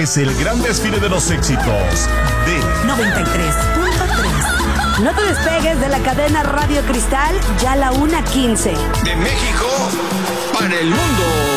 es el gran desfile de los éxitos de 93.3. No te despegues de la cadena Radio Cristal, ya la 1:15. De México para el mundo.